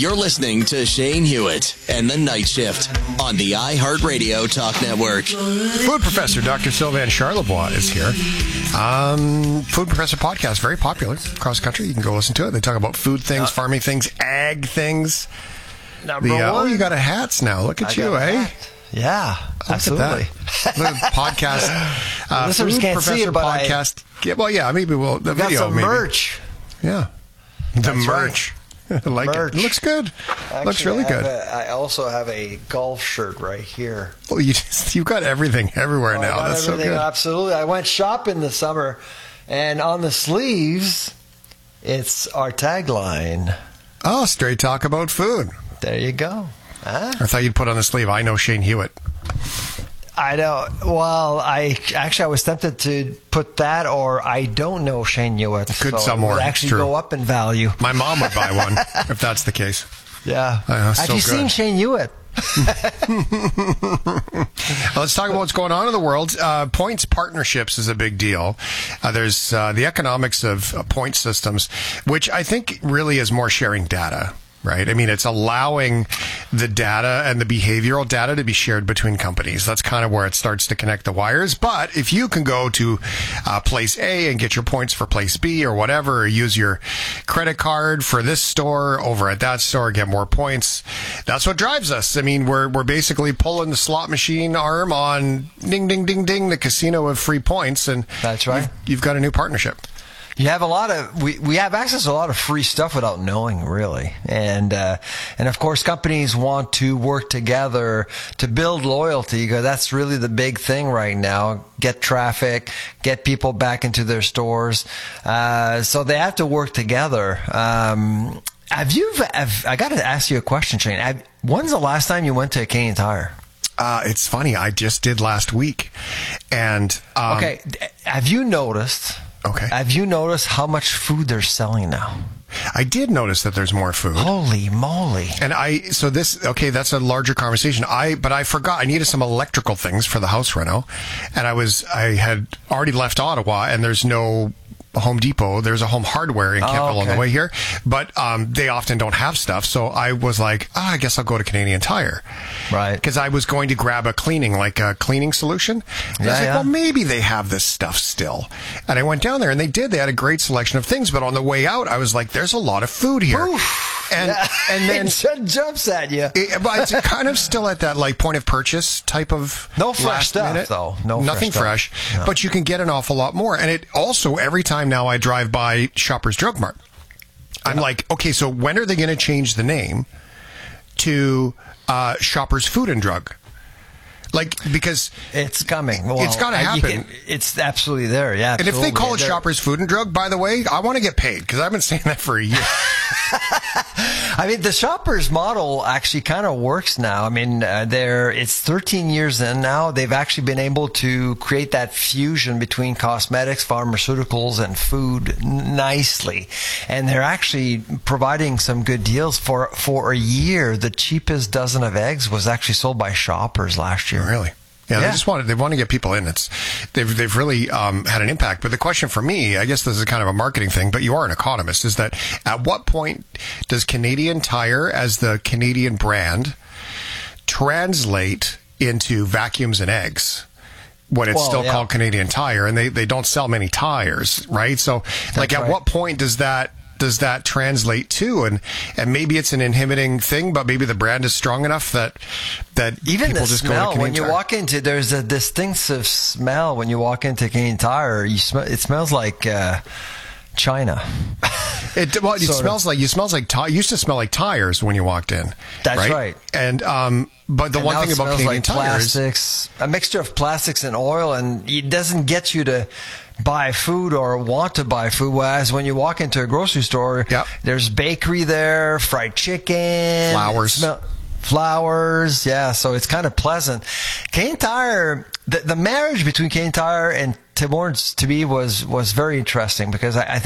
You're listening to Shane Hewitt and the Night Shift on the iHeartRadio Talk Network. Food professor Dr. Sylvain Charlebois is here. Food Professor podcast, very popular across the country. You can go listen to it. They talk about food things, farming things, ag things. Oh, you got a hats now. Look at you, eh? Yeah, absolutely. Podcast. Listeners Food can't Professor see it, but podcast. Maybe we'll. The got video, some maybe. merch. Yeah. The That's merch. I like merch. it. Looks good. Actually, looks really good. I also have a golf shirt right here. Oh, you've got everything everywhere now. I got That's everything, so good. absolutely. I went shopping this summer, and on the sleeves, it's our tagline. Oh, straight talk about food. There you go. Huh? I thought you'd put on the sleeve, I know Shane Hewitt. I know. Well, I was tempted to put that, or I don't know Shane Hewitt. Could so sell more. It would actually True. go up in value. My mom would buy one if that's the case. Yeah. So Have you seen Shane Hewitt? Let's talk about what's going on in the world. Points partnerships is a big deal. There's the economics of point systems, which I think really is more sharing data. Right. I mean, it's allowing the data and the behavioral data to be shared between companies. That's kind of where it starts to connect the wires. But if you can go to place A and get your points for place B or whatever, or use your credit card for this store over at that store, get more points. That's what drives us. I mean, we're basically pulling the slot machine arm on ding, ding, ding, ding, the casino of free points. And that's right. You've got a new partnership. You have a lot of we have access to a lot of free stuff without knowing, really, and of course companies want to work together to build loyalty, because that's really the big thing right now. Get traffic, get people back into their stores, so they have to work together. I got to ask you a question, Shane. When's the last time you went to a Canadian Tire? It's funny. I just did last week, and okay. Have you noticed? Okay. Have you noticed how much food they're selling now? I did notice that there's more food. Holy moly. And that's a larger conversation. But I forgot I needed some electrical things for the house reno. And I had already left Ottawa, and there's no Home Depot. There's a Home Hardware in Kemptville on the way here, but they often don't have stuff. So I was like, I guess I'll go to Canadian Tire. Right. Because I was going to grab a cleaning solution. And I was like, well, maybe they have this stuff still. And I went down there, and they did. They had a great selection of things. But on the way out, I was like, there's a lot of food here. Oof. And then it jumps at you. But it's kind of still at that like point of purchase type of no fresh last stuff minute. though. Nothing fresh. No. But you can get an awful lot more. And it also, every time now I drive by Shoppers Drug Mart, I'm like, okay, so when are they going to change the name to Shoppers Food and Drug? Like, because it's coming. Well, it's got to happen. It's absolutely there. Yeah. And absolutely. if they call it Shoppers Food and Drug, by the way, I want to get paid, because I've been saying that for a year. I mean, the Shoppers model actually kind of works now. I mean, it's 13 years in now. They've actually been able to create that fusion between cosmetics, pharmaceuticals, and food nicely. And they're actually providing some good deals. For a year, the cheapest dozen of eggs was actually sold by Shoppers last year. Really? Yeah, they want to get people in. They've really had an impact. But the question for me, I guess this is kind of a marketing thing, but you are an economist, is that at what point does Canadian Tire as the Canadian brand translate into vacuums and eggs when it's still called Canadian Tire, and they don't sell many tires, right? So at what point does that translate to, and maybe it's an inhibiting thing, but maybe the brand is strong enough that even people the just smell go to when you Tire. walk into, there's a distinctive smell when you walk into Canadian Tire. It smells like China. It smells like it used to smell like tires when you walked in. That's right. And but the one thing about Canadian Tire is a mixture of plastics and oil, and it doesn't get you to buy food or want to buy food. Whereas when you walk into a grocery store, there's bakery there, fried chicken, flowers. Yeah, so it's kind of pleasant. Canadian Tire, the marriage between Canadian Tire and Tim Hortons to me was very interesting, because I think